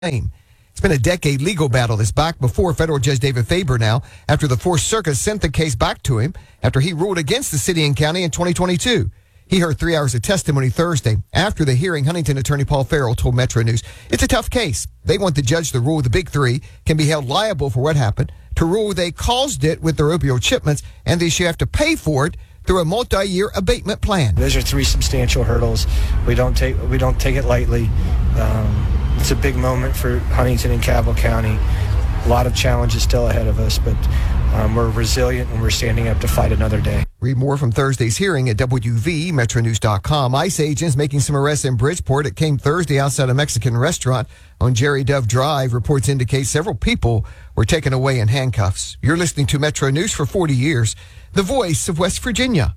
claim. It's been a decade legal battle that's back before federal Judge David Faber now after the Fourth Circuit sent the case back to him after he ruled against the city and county in 2022. He heard 3 hours of testimony Thursday. After the hearing, Huntington attorney Paul Farrell told Metro News, it's a tough case. They want the judge to rule the big three can be held liable for what happened, to rule they caused it with their opioid shipments, and they should have to pay for it through a multi-year abatement plan. Those are three substantial hurdles. We don't take it lightly. It's a big moment for Huntington and Cabell County. A lot of challenges still ahead of us, but we're resilient and we're standing up to fight another day. Read more from Thursday's hearing at WVMetroNews.com. ICE agents making some arrests in Bridgeport. It came Thursday outside a Mexican restaurant on Jerry Dove Drive. Reports indicate several people were taken away in handcuffs. You're listening to Metro News for 40 years, the voice of West Virginia.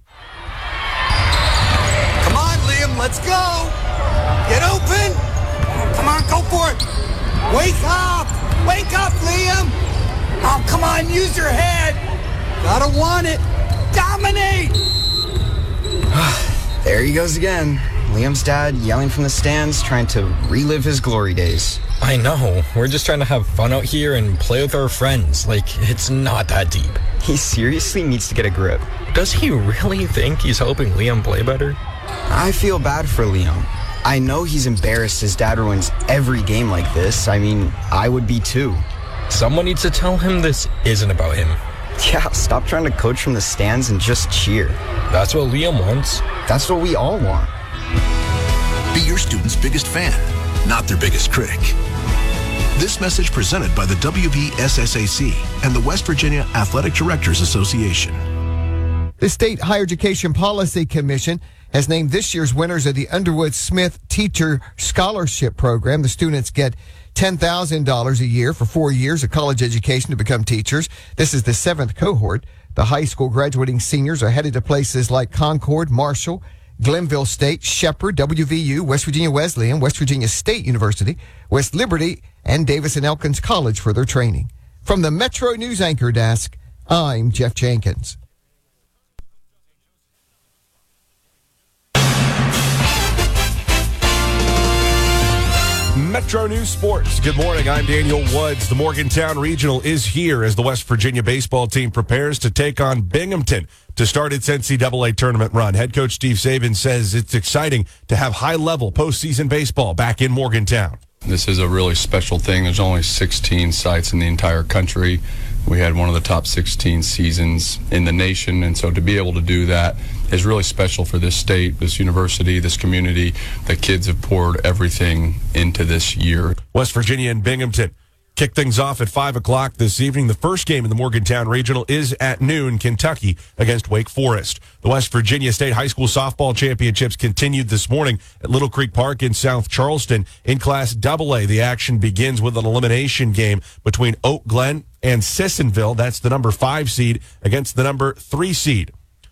Come on, Liam, let's go. Get open. Come on, go for it. Wake up. Wake up, Liam. Oh, come on, use your head. Gotta want it. Dominate. There he goes again. Liam's dad yelling from the stands, trying to relive his glory days. I know. We're just trying to have fun out here and play with our friends. Like, it's not that deep. He seriously needs to get a grip. Does he really think he's helping Liam play better? I feel bad for Liam. I know he's embarrassed his dad ruins every game like this. I mean, I would be too. Someone needs to tell him this isn't about him. Yeah, stop trying to coach from the stands and just cheer. That's what Liam wants. That's what we all want. Be your student's biggest fan, not their biggest critic. This message presented by the WVSSAC and the West Virginia Athletic Directors Association. The State Higher Education Policy Commission has named this year's winners of the Underwood Smith Teacher Scholarship Program. The students get $10,000 a year for 4 years of college education to become teachers. This is the 7th cohort. The high school graduating seniors are headed to places like Concord, Marshall, Glenville State, Shepherd, WVU, West Virginia Wesleyan, West Virginia State University, West Liberty, and Davis and Elkins College for their training. From the Metro News Anchor Desk, I'm Jeff Jenkins. Metro News Sports. Good morning. I'm Daniel Woods. The Morgantown Regional is here as the West Virginia baseball team prepares to take on Binghamton to start its NCAA tournament run. Head coach Steve Saban says it's exciting to have high-level postseason baseball back in Morgantown. This is a really special thing. There's only 16 sites in the entire country. We had one of the top 16 seasons in the nation, and so to be able to do that is really special for this state, this university, this community. The kids have poured everything into this year. West Virginia and Binghamton kick things off at 5 o'clock this evening. The first game in the Morgantown Regional is at noon, Kentucky against Wake Forest. The West Virginia State High School Softball Championships continued this morning at Little Creek Park in South Charleston. In Class AA, the action begins with an elimination game between Oak Glen and Sissonville. That's the number 5 seed against the number 3 seed.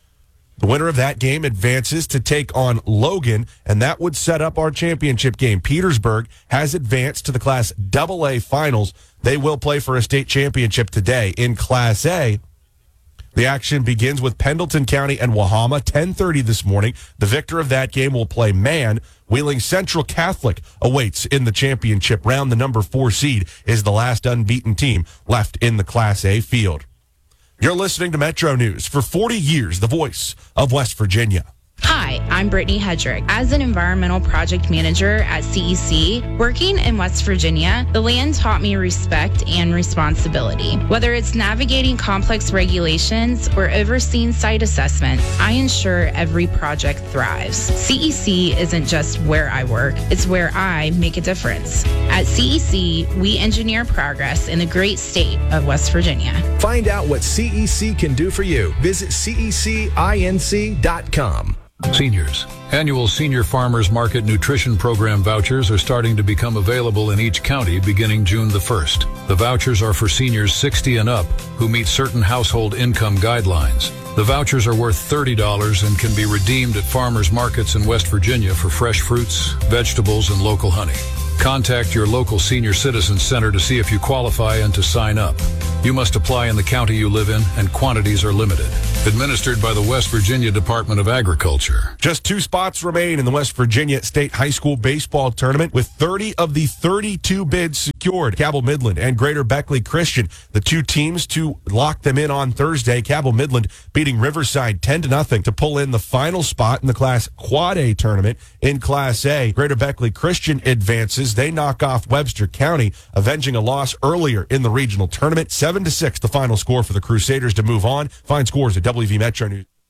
The winner of that game advances to take on Logan, and that would set up our championship game. Petersburg has advanced to the Class AA finals. They will play for a state championship today. In Class A, the action begins with Pendleton County and Wahama, 10:30 this morning. The victor of that game will play Man. Wheeling Central Catholic awaits in the championship round. The number 4 seed is the last unbeaten team left in the Class A field. You're listening to Metro News for 40 years, the voice of West Virginia. Hi, I'm Brittany Hedrick. As an environmental project manager at CEC, working in West Virginia, the land taught me respect and responsibility. Whether it's navigating complex regulations or overseeing site assessments, I ensure every project thrives. CEC isn't just where I work, it's where I make a difference. At CEC, we engineer progress in the great state of West Virginia. Find out what CEC can do for you. Visit cecinc.com. Seniors. Annual Senior Farmers Market Nutrition Program vouchers are starting to become available in each county beginning June the 1st. The vouchers are for seniors 60 and up who meet certain household income guidelines. The vouchers are worth $30 and can be redeemed at farmers markets in West Virginia for fresh fruits, vegetables, and local honey. Contact your local senior citizen center to see if you qualify and to sign up. You must apply in the county you live in, and quantities are limited. Administered by the West Virginia Department of Agriculture. Just 2 spots remain in the West Virginia State High School Baseball Tournament, with 30 of the 32 bids secured. Cabell Midland and Greater Beckley Christian, the 2 teams to lock them in on Thursday. Cabell Midland beating Riverside 10-0 to pull in the final spot in the Class Quad A tournament. In Class A, Greater Beckley Christian advances. They knock off Webster County, avenging a loss earlier in the regional tournament. 7-6 the final score for the Crusaders to move on. Find scores at WV Metro News.